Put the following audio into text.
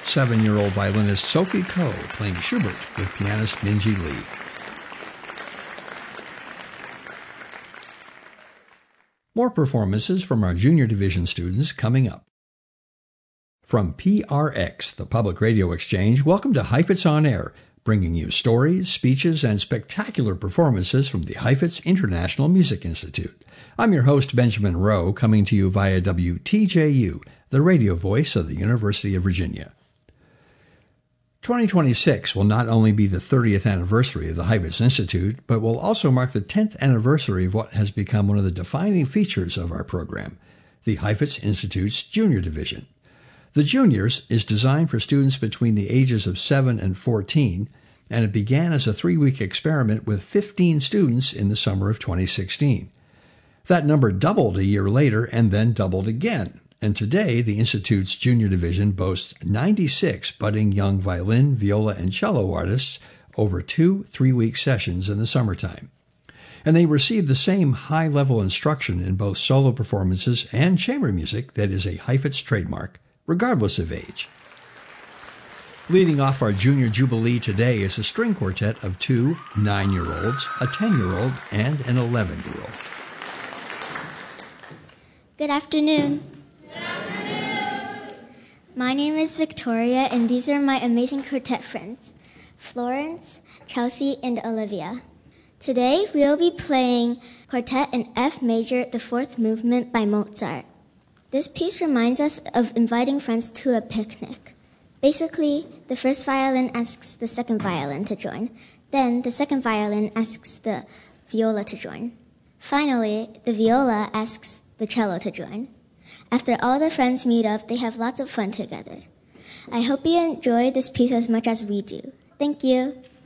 7-year-old violinist Sophie Koh playing Schubert with pianist Minji Lee. More performances from our junior division students coming up. From PRX, the Public Radio Exchange, welcome to Heifetz On Air, bringing you stories, speeches, and spectacular performances from the Heifetz International Music Institute. I'm your host, Benjamin Rowe, coming to you via WTJU, the radio voice of the University of Virginia. 2026 will not only be the 30th anniversary of the Heifetz Institute, but will also mark the 10th anniversary of what has become one of the defining features of our program, the Heifetz Institute's Junior Division. The Juniors is designed for students between the ages of 7 and 14, and it began as a 3-week experiment with 15 students in the summer of 2016. That number doubled a year later and then doubled again. And today, the Institute's Junior Division boasts 96 budding young violin, viola, and cello artists over 2 3-week sessions in the summertime. And they receive the same high-level instruction in both solo performances and chamber music that is a Heifetz trademark, regardless of age. Leading off our Junior Jubilee today is a string quartet of 2 9-year-olds, a 10-year-old, and an 11-year-old. Good afternoon. My name is Victoria, and these are my amazing quartet friends, Florence, Chelsea, and Olivia. Today, we will be playing Quartet in F Major, the 4th Movement by Mozart. This piece reminds us of inviting friends to a picnic. Basically, the first violin asks the second violin to join. Then, the second violin asks the viola to join. Finally, the viola asks the cello to join. After all the friends meet up, they have lots of fun together. I hope you enjoy this piece as much as we do. Thank you.